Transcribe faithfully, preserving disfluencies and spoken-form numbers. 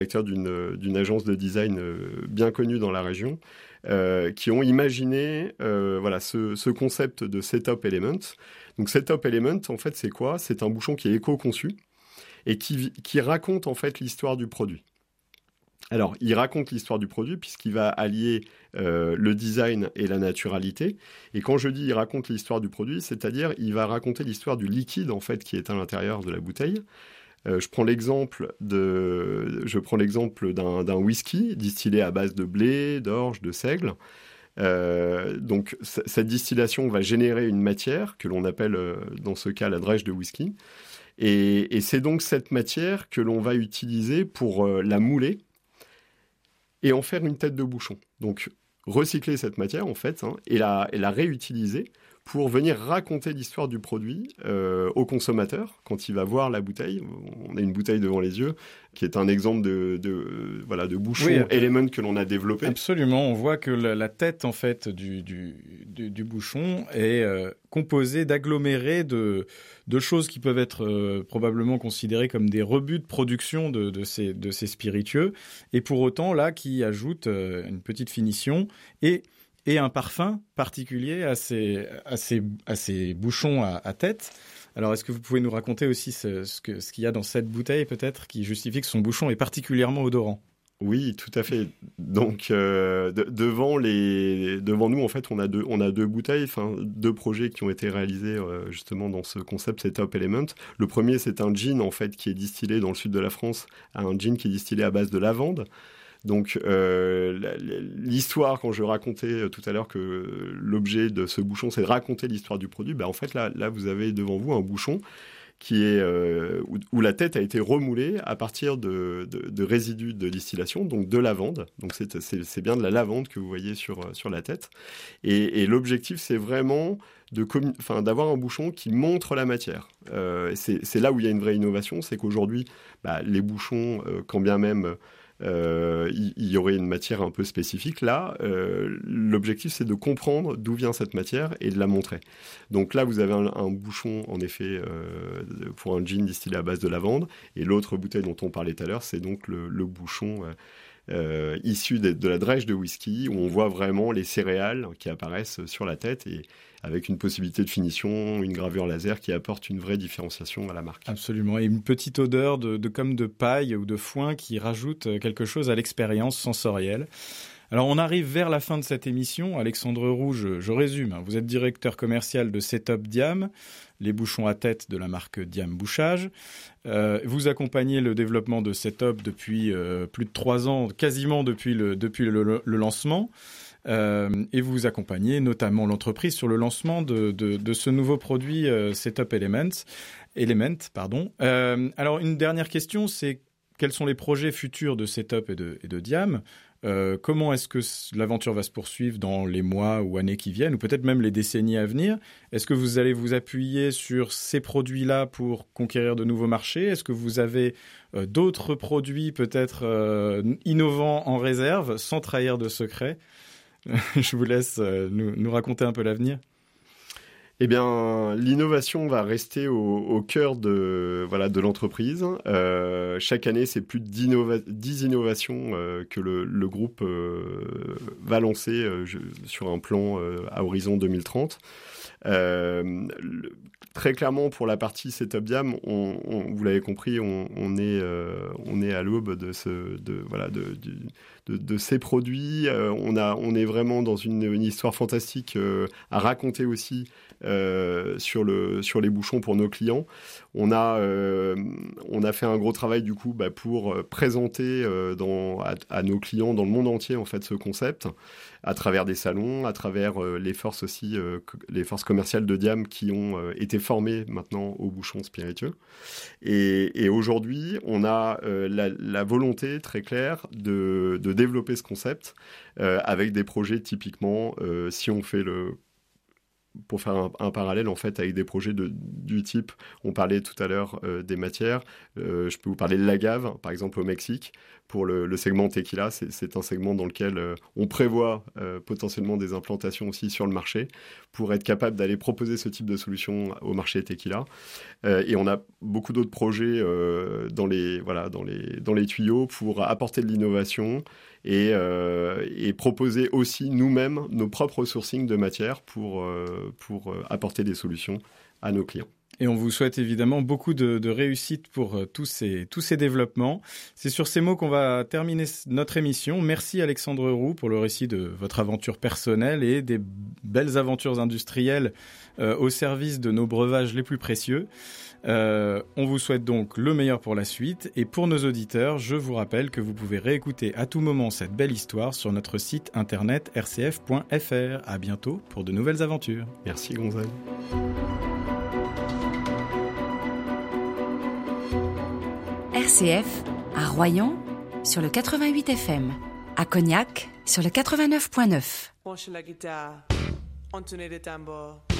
directeur d'une, d'une agence de design bien connue dans la région, euh, qui ont imaginé euh, voilà, ce, ce concept de Setup Element. Donc Setup Element, en fait, c'est quoi ? C'est un bouchon qui est éco-conçu et qui, qui raconte en fait l'histoire du produit. Alors, il raconte l'histoire du produit puisqu'il va allier euh, le design et la naturalité. Et quand je dis il raconte l'histoire du produit, c'est-à-dire il va raconter l'histoire du liquide en fait qui est à l'intérieur de la bouteille. Euh, je prends l'exemple de, je prends l'exemple d'un, d'un whisky distillé à base de blé, d'orge, de seigle. Euh, donc, c- cette distillation va générer une matière que l'on appelle euh, dans ce cas la drèche de whisky. Et, et c'est donc cette matière que l'on va utiliser pour euh, la mouler et en faire une tête de bouchon. Donc, recycler cette matière, en fait, hein, et, la, et la réutiliser pour venir raconter l'histoire du produit euh, au consommateur quand il va voir la bouteille. On a une bouteille devant les yeux qui est un exemple de, de, euh, voilà, de bouchon oui, Element que l'on a développé. Absolument, on voit que la, la tête en fait du, du, du, du bouchon est euh, composée d'agglomérés de, de choses qui peuvent être euh, probablement considérées comme des rebuts de production de, de, ces, de ces spiritueux, et pour autant là qui ajoutent euh, une petite finition et et un parfum particulier à ces, à ces, à ces bouchons à, à tête. Alors, est-ce que vous pouvez nous raconter aussi ce, ce, que, ce qu'il y a dans cette bouteille, peut-être, qui justifie que son bouchon est particulièrement odorant ? Oui, tout à fait. Donc, euh, de, devant, les, devant nous, en fait, on a deux, on a deux bouteilles, enfin, deux projets qui ont été réalisés euh, justement dans ce concept Setup Element. Le premier, c'est un gin, en fait, qui est distillé dans le sud de la France, un gin qui est distillé à base de lavande. Donc, euh, l'histoire, quand je racontais tout à l'heure que l'objet de ce bouchon, c'est de raconter l'histoire du produit, ben en fait, là, là, vous avez devant vous un bouchon qui est, euh, où, où la tête a été remoulée à partir de, de, de résidus de distillation, donc de lavande. Donc, c'est, c'est, c'est bien de la lavande que vous voyez sur, sur la tête. Et, et l'objectif, c'est vraiment de commun... enfin, d'avoir un bouchon qui montre la matière. Euh, c'est, c'est là où il y a une vraie innovation, c'est qu'aujourd'hui, bah, les bouchons, euh, quand bien même... Euh, il, il y aurait une matière un peu spécifique. Là, euh, l'objectif, c'est de comprendre d'où vient cette matière et de la montrer. Donc là, vous avez un, un bouchon, en effet, euh, pour un gin distillé à base de lavande. Et l'autre bouteille dont on parlait tout à l'heure, c'est donc le, le bouchon euh, euh, issu de, de la drèche de whisky, où on voit vraiment les céréales qui apparaissent sur la tête et avec une possibilité de finition, une gravure laser qui apporte une vraie différenciation à la marque. Absolument, et une petite odeur de, de comme de paille ou de foin qui rajoute quelque chose à l'expérience sensorielle. Alors, on arrive vers la fin de cette émission. Alexandre Roux, je, je résume. Vous êtes directeur commercial de Setup Diam, les bouchons à tête de la marque Diam Bouchage. Euh, vous accompagnez le développement de Setup depuis euh, plus de trois ans, quasiment depuis le, depuis le, le, le lancement. Euh, et vous accompagnez notamment l'entreprise sur le lancement de, de, de ce nouveau produit euh, Setup Elements, Element. Pardon. Euh, alors, une dernière question, c'est quels sont les projets futurs de Setup et de, et de Diam ? Euh, comment est-ce que l'aventure va se poursuivre dans les mois ou années qui viennent, ou peut-être même les décennies à venir ? Est-ce que vous allez vous appuyer sur ces produits-là pour conquérir de nouveaux marchés ? Est-ce que vous avez euh, d'autres produits peut-être euh, innovants en réserve, sans trahir de secret ? Je vous laisse euh, nous, nous raconter un peu l'avenir. Eh bien, l'innovation va rester au, au cœur de, voilà, de l'entreprise. Euh, chaque année, c'est plus de dix innovations euh, que le, le groupe euh, va lancer euh, je, sur un plan euh, à horizon deux mille trente. Euh, le, très clairement, pour la partie Setup Diam, on, on, vous l'avez compris, on, on, est, euh, on est à l'aube de, ce, de, voilà, de, de, de, de ces produits. Euh, on, a, on est vraiment dans une, une histoire fantastique euh, à raconter aussi euh, sur, le, sur les bouchons pour nos clients. On a, euh, on a fait un gros travail du coup bah, pour présenter euh, dans, à, à nos clients dans le monde entier en fait ce concept, à travers des salons, à travers euh, les forces aussi, euh, les forces commerciales de Diam qui ont euh, été formées maintenant aux bouchons spiritueux. Et, et aujourd'hui, on a euh, la, la volonté très claire de, de développer ce concept euh, avec des projets typiquement, euh, si on fait le pour faire un, un parallèle en fait avec des projets de, du type, on parlait tout à l'heure euh, des matières, euh, je peux vous parler de l'agave, par exemple au Mexique, pour le, le segment tequila, c'est, c'est un segment dans lequel euh, on prévoit euh, potentiellement des implantations aussi sur le marché pour être capable d'aller proposer ce type de solution au marché tequila. Euh, et on a beaucoup d'autres projets euh, dans, les, voilà, dans, les, dans les tuyaux pour apporter de l'innovation et, euh, et proposer aussi nous-mêmes nos propres sourcings de matières pour, euh, pour apporter des solutions à nos clients. Et on vous souhaite évidemment beaucoup de, de réussite pour euh, tous ces, tous ces développements. C'est sur ces mots qu'on va terminer notre émission. Merci Alexandre Roux pour le récit de votre aventure personnelle et des belles aventures industrielles euh, au service de nos breuvages les plus précieux. Euh, on vous souhaite donc le meilleur pour la suite. Et pour nos auditeurs, je vous rappelle que vous pouvez réécouter à tout moment cette belle histoire sur notre site internet r c f point f r. À bientôt pour de nouvelles aventures. Merci Gonzague. R C F à Royan sur le quatre-vingt-huit F M, à Cognac sur le quatre-vingt-neuf point neuf. Penche la guitare, entonner des tambours.